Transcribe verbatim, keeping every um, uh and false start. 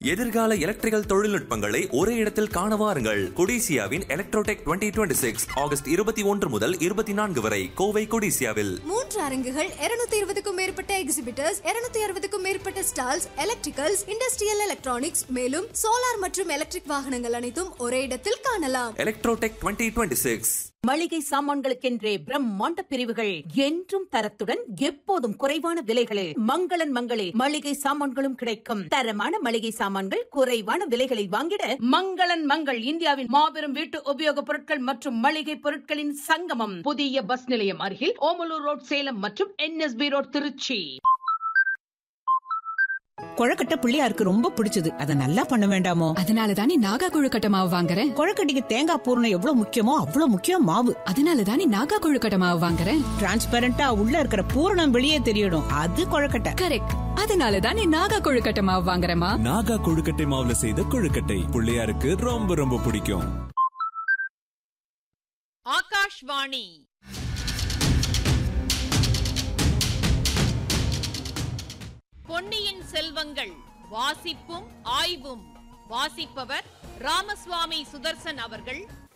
எதிர்கால எலக்ட்ரிக்கல் தொழில்நுட்பங்களை ஒரே இடத்தில் காண வாருங்கள். கொடிசியாவின் Electrotech twenty twenty six August இருபத்தி ஒன்று முதல் இருபத்தி நான்கு வரை கோவை கொடிசியாவில். மூன்று அரங்குகள், இருநூத்தி இருபதுக்கும் மேற்பட்ட எக்ஸிபிட்டர்ஸ், இருநூத்தி அறுபதுக்கும் மேற்பட்ட ஸ்டால்ஸ், எலக்ட்ரிக்கல்ஸ், இண்டஸ்ட்ரியல் எலக்ட்ரானிக்ஸ், மேலும் சோலார் மற்றும் எலக்ட்ரிக் வாகனங்கள் அனைத்தும் ஒரே இடத்தில் காணலாம். Electrotech twenty twenty six. மளிகை சாமான்களுக்கென்றே பிரம்மாண்ட பிரிவுகள், என்றும் தரத்துடன் எப்போதும் குறைவான விலைகளில். மங்களன் மங்களே மளிகை சாமான்களும் கிடைக்கும். தரமான மளிகை சாமான்கள் குறைவான விலைகளில் வாங்கிட மங்களன் மங்கள் இந்தியாவின் மாபெரும் வீட்டு உபயோகப் பொருட்கள் மற்றும் மளிகை பொருட்களின் சங்கமம். புதிய பஸ் நிலையம் அருகில் ஓமலூர் ரோட் சேலம் மற்றும் என்எஸ்பி ரோட் திருச்சி. கொழக்கட்டை பிள்ளையாருக்கு ரொம்ப பிடிச்சது. அத நல்லா பண்ண வேண்டாமோ? அதனாலதானே நாகா கொழுக்கட்டை மாவு வாங்குறேன். கொழக்கட்டைக்கு தேங்காய் பூரணம் எவ்வளவு முக்கியமோ அவ்வளவு முக்கியம் மாவு. அதனாலதானே நாகா கொழுக்கட்டை மாவு வாங்குறேன். டிரான்ஸ்பரண்டா உள்ள இருக்கிற பூரணம் வெளியே தெரியணும். அது கொழக்கட்டை. கரெக்ட். அதனாலதானே நாகா கொழுக்கட்டை மாவு வாங்குறேமா. நாகா கொழுக்கட்டை மாவுல செய்த கொழுக்கட்டை பிள்ளையாருக்கு ரொம்ப ரொம்ப பிடிக்கும். ஆகாஷ்வாணி பொன்னியின் செல்வங்கள் வாசிப்பும் ஆய்வும். வாசிப்பவர் ராமசுவாமி சுதர்சன் அவர்கள்.